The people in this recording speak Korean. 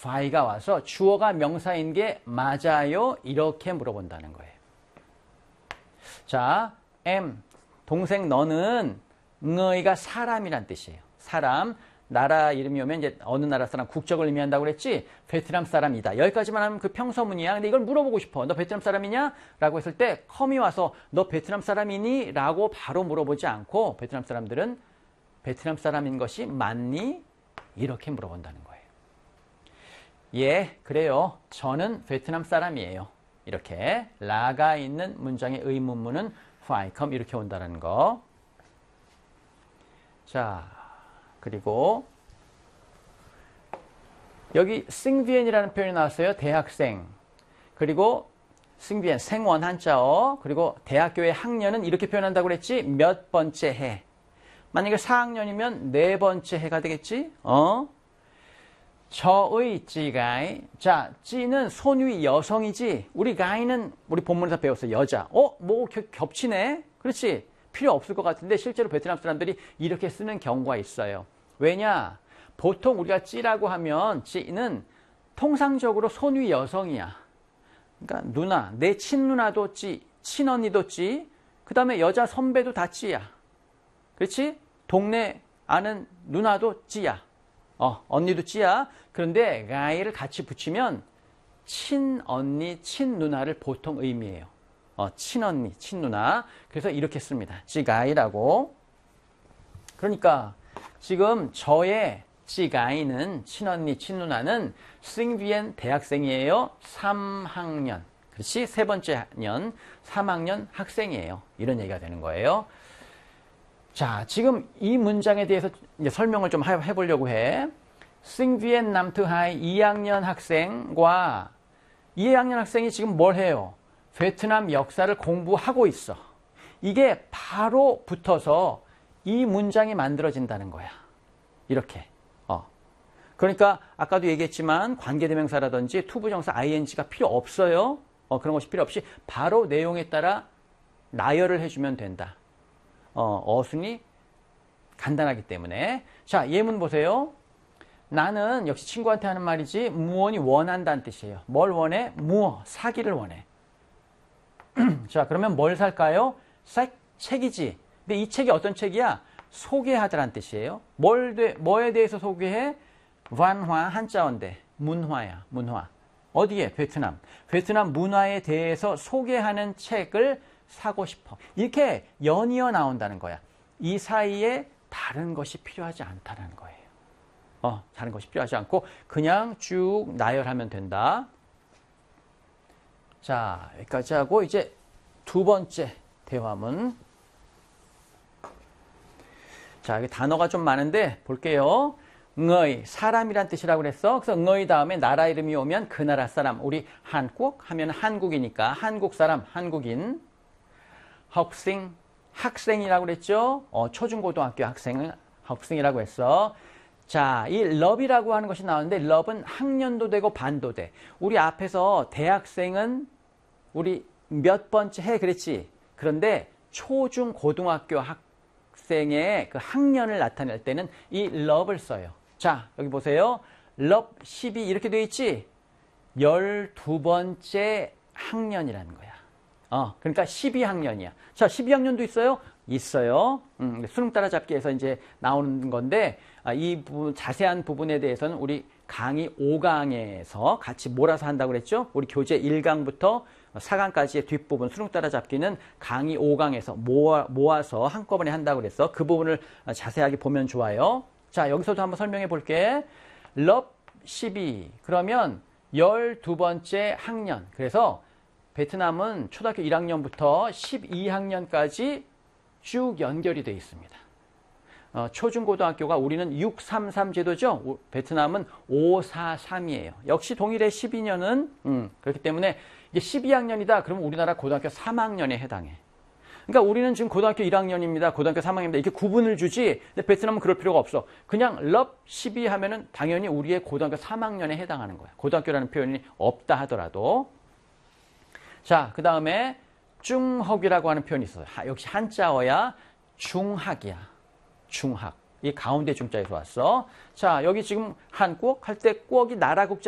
파이가 와서 주어가 명사인 게 맞아요? 이렇게 물어본다는 거예요. 자, 동생 너는 너희가 사람이란 뜻이에요. 사람, 나라 이름이 오면 이제 어느 나라 사람 국적을 의미한다고 그랬지? 베트남 사람이다. 여기까지만 하면 그 평서문이야. 근데 이걸 물어보고 싶어. 너 베트남 사람이냐? 라고 했을 때 컴이 와서 너 베트남 사람이니? 라고 바로 물어보지 않고 베트남 사람들은 베트남 사람인 것이 맞니? 이렇게 물어본다는 거예요. 예, 그래요. 저는 베트남 사람이에요. 이렇게 라가 있는 문장의 의문문은 phải không 이렇게 온다는 거. 자, 그리고 여기 sinh viên 이라는 표현이 나왔어요. 대학생. 그리고 sinh viên 생원 한자어. 그리고 대학교의 학년은 이렇게 표현한다고 그랬지? 몇 번째 해. 만약에 4학년이면 네 번째 해가 되겠지? 저의 찌가이. 자, 찌는 손위 여성이지. 우리 가이는 우리 본문에서 배웠어요. 여자. 뭐 겹치네. 그렇지? 필요 없을 것 같은데 실제로 베트남 사람들이 이렇게 쓰는 경우가 있어요. 왜냐? 보통 우리가 찌라고 하면 찌는 통상적으로 손위 여성이야. 그러니까 누나, 내 친누나도 찌, 친언니도 찌, 그 다음에 여자 선배도 다 찌야. 그렇지? 동네 아는 누나도 찌야. 언니도 찌야. 그런데 가이를 같이 붙이면 친언니, 친누나를 보통 의미해요. 친언니, 친누나. 그래서 이렇게 씁니다. 찌가이라고. 그러니까 지금 저의 찌가이는 친언니, 친누나는 sinh viên 대학생이에요. 3학년. 그렇지? 세 번째 년 3학년 학생이에요. 이런 얘기가 되는 거예요. 자, 지금 이 문장에 대해서 이제 설명을 좀 해보려고 해. sinh viên năm thứ hai 2학년 학생과 2학년 학생이 지금 뭘 해요? 베트남 역사를 공부하고 있어. 이게 바로 붙어서 이 문장이 만들어진다는 거야. 이렇게. 그러니까 아까도 얘기했지만 관계대명사라든지 투부정사 ing가 필요 없어요. 그런 것이 필요 없이 바로 내용에 따라 나열을 해주면 된다. 어순이 간단하기 때문에. 자, 예문 보세요. 나는 역시 친구한테 하는 말이지 무언이 원한다는 뜻이에요. 뭘 원해? 무엇? 사기를 원해. 자, 그러면 뭘 살까요? 책이지. 근데 이 책이 어떤 책이야? 소개하다라는 뜻이에요. 뭐에 대해서 소개해? 완화 한자어인데 문화야. 문화. 어디에? 베트남. 베트남 문화에 대해서 소개하는 책을 사고 싶어. 이렇게 연이어 나온다는 거야. 이 사이에 다른 것이 필요하지 않다는 거예요. 다른 것이 필요하지 않고 그냥 쭉 나열하면 된다. 자, 여기까지 하고 이제 두 번째 대화문. 자, 여기 단어가 좀 많은데 볼게요. ngơi, 사람이란 뜻이라고 그랬어. 그래서 ngơi 다음에 나라 이름이 오면 그 나라 사람. 우리 한국 하면 한국이니까 한국 사람, 한국인. 학생, 학생이라고 그랬죠. 초중고등학교 학생이라고 했어. 자, 이 러브이라고 하는 것이 나오는데 러브는 학년도 되고 반도 돼. 우리 앞에서 대학생은 우리 몇 번째 해 그랬지. 그런데 초중고등학교 학생의 그 학년을 나타낼 때는 이 러브를 써요. 자, 여기 보세요. 러브 12 이렇게 되어 있지. 12번째 학년이라는 거야. 그러니까 12학년이야. 자, 12학년도 있어요? 있어요. 수능 따라잡기에서 이제 나오는 건데, 이 부분, 자세한 부분에 대해서는 우리 강의 5강에서 같이 몰아서 한다고 그랬죠? 우리 교재 1강부터 4강까지의 뒷부분, 수능 따라잡기는 강의 5강에서 모아서 한꺼번에 한다고 그랬어. 그 부분을 자세하게 보면 좋아요. 자, 여기서도 한번 설명해 볼게. 러브 12. 그러면 12번째 학년. 그래서 베트남은 초등학교 1학년부터 12학년까지 쭉 연결이 되어 있습니다. 초중고등학교가 우리는 633 제도죠. 베트남은 543이에요. 역시 동일해 12년은 그렇기 때문에 이게 12학년이다. 그러면 우리나라 고등학교 3학년에 해당해. 그러니까 우리는 지금 고등학교 1학년입니다. 고등학교 3학년입니다. 이렇게 구분을 주지. 근데 베트남은 그럴 필요가 없어. 그냥 러브 12 하면은 당연히 우리의 고등학교 3학년에 해당하는 거야. 고등학교라는 표현이 없다 하더라도. 자, 그 다음에 중학이라고 하는 표현이 있어요. 역시 한자어야. 중학이야. 중학. 이 가운데 중자에서 왔어. 자, 여기 지금 한국 할 때 꾹이 나라 국자